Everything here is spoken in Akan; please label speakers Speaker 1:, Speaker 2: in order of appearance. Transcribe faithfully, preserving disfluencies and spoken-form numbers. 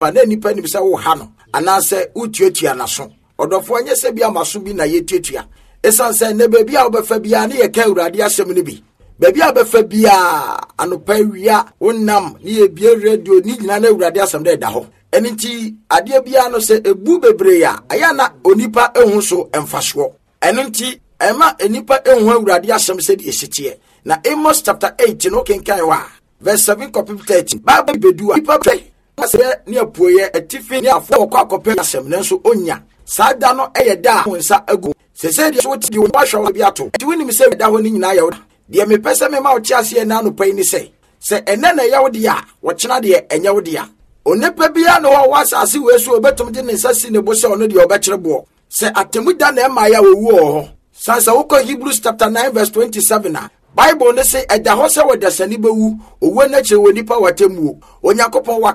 Speaker 1: na nipa ni bisa wo ha no anase utuatua naso odofo anye se bia maso bi na yetuatua esan se ne bebi a obefa bia na ye ka urade asem ni bi bebi a obefa bia anopa wia wonnam ni ye bia radio ni nyina na urade asem da da ho enenti ade bia no se ebu bebre ya aya na onipa ehun so emfaso enenti ema enipa ehun urade asem se di esitie na Amos chapter eight no kenkan wa verse seven to thirteen Bible bedu anipa pray se ni apoye atifi ni afo kwa akopɛ asem nanso onya sada no eye da honsa agu se se de so ti wo hwa bi ato ti woni mi se da ho ni nyina ya wo de me pese me ma wo chi ase na no pai ni se se ene na ya wo de a wo kyena de enya wo de a onepa bia no ho wasase we so obetum de ne nsasi ne bo se ono de obekere bo se atemu da na ema ya wo wo sansa wo ko Hebrews chapter nine verse twenty-seven na Bible ne say eda ho se wo de sani bewu owo na che wo nipa watemu Onyankopon